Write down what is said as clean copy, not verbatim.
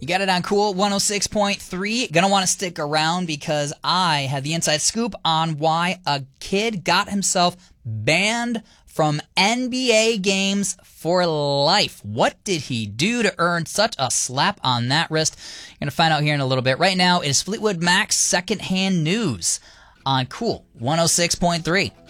Got it on Cool 106.3. Gonna want to stick around because I have the inside scoop on why a kid got himself banned from NBA games for life. What did he do to earn such a slap on that wrist? You're gonna find out here in a little bit. Right now, it is Fleetwood Mac's secondhand news on Cool 106.3.